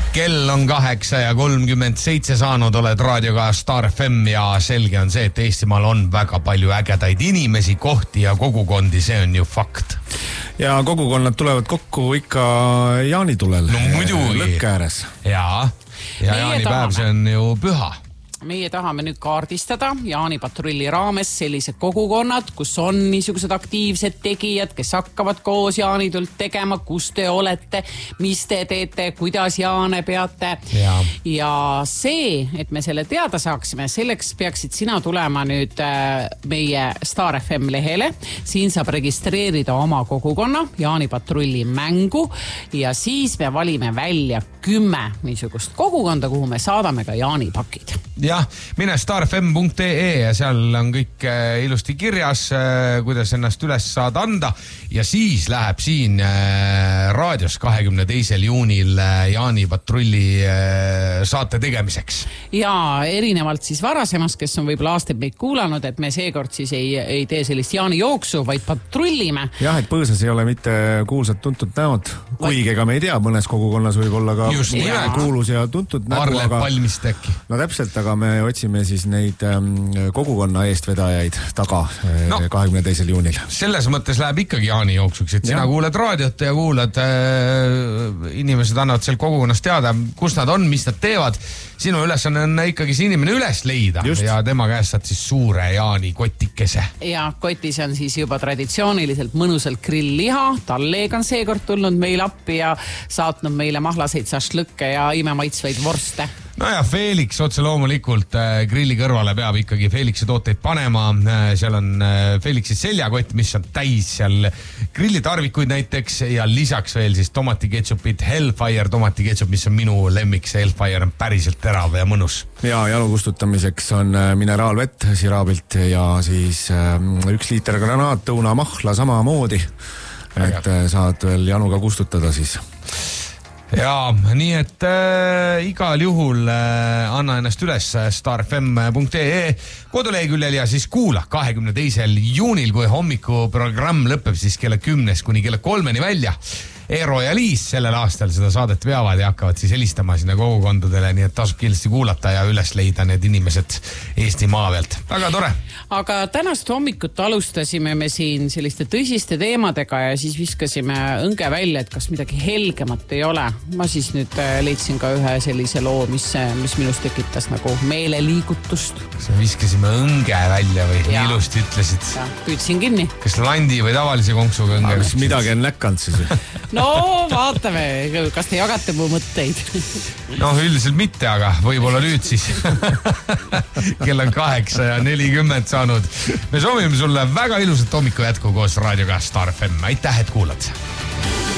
Kell on 8:37 saanud, oled raadioga Star FM ja selge on see, et Eestimaal on väga palju ägedaid inimesi, kohti ja kogukondi, see on ju fakt. Ja kogukonnad tulevad kokku ikka jaanitulel. No muidugi. Lõkke ääres. Ja jaanipäev, see on ju püha. Meie tahame nüüd kaardistada Jaanipatrulli raames sellised kogukonnad, kus on niisugused aktiivsed tegijad, kes hakkavad koos jaanitult tegema, kus te olete, mis te teete, kuidas jaane peate. Ja see, et me selle teada saaksime, selleks peaksid sina tulema nüüd meie Star FM lehele. Siin saab registreerida oma kogukonna Jaanipatrulli mängu ja siis me valime välja 10 niisugust kogukonda, kuhu me saadame ka jaanipakid. Jah, mine starfm.ee ja seal on kõik ilusti kirjas, kuidas ennast üles saad anda ja siis läheb siin raadios 22. juunil Jaanipatrulli saate tegemiseks. Ja erinevalt siis varasemast, kes on võib-olla aastaid meid kuulanud, et me seekord siis ei tee sellist jaanijooksu, vaid patrullime. Jah, et Põõsas ei ole mitte kuulsad tuntud näod, kuigi ega me ei tea, mõnes kogukonnas võib olla ka kuulus ja tuntud nägu. Arle Palmistekki. No täpselt, aga me otsime siis neid kogukonna eestvedajaid taga 22. juunil. Selles mõttes läheb ikkagi jaanijooksuks, et sina kuuled raadiot ja kuulad, inimesed annavad seal kogukonnas teada, kus nad on, mis nad teevad. Sinu ülesanne on ikkagi see inimene üles leida. Just. Ja tema käest saad siis suure jaani kotikese. Ja kotis on siis juba traditsiooniliselt mõnusalt grillliha. Talleeg on seekord tulnud meil appi ja saatnud meile mahlaseid sašlõkke ja imemaitsvaid vorste. No ja Felix otse loomulikult grilli kõrvale peab ikkagi Felixi tooteid panema. Seal on Felixi seljakott, mis on täis seal grillitarvikuid näiteks ja lisaks veel siis tomatiketšupid, Hellfire tomatiketšup, mis on minu lemmik. See Hellfire on päriselt terav ja mõnus. Ja janu kustutamiseks on mineraalvett siraabilt ja siis 1 liiter granaat, õunamahla samamoodi, et saad veel januga kustutada siis. Ja nii et igal juhul anna ennast üles starfm.ee koduleheküljel ja siis kuula 22. juunil, kui hommikuprogramm lõpeb siis kella 10 kuni kella 3 välja. Eero ja Liis sellel aastal seda saadet veavad ja hakkavad siis helistama sinna kogukondadele, nii et tasub kindlasti kuulata ja üles leida need inimesed Eesti maa pealt. Väga tore. Aga tänast hommikut alustasime me siin selliste tõsiste teemadega ja siis viskasime õnge välja, et kas midagi helgemat ei ole. Ma siis nüüd leidsin ka ühe sellise loo, mis minust tekitas nagu meeleliigutust. Kas viskasime õnge välja või ilusti ütlesid? Ja, püüdsin kinni. Kas landi või tavalise konksuga õnge? Kas midagi on läkkanud siis? No vaatame, kas te jagate mu mõtteid? No üldiselt mitte, aga võib-olla nüüd siis. Kell on 8:40 saanud. Me soovime sulle väga ilusat hommiku jätku koos raadioga Star FM. Aitäh, et kuulad!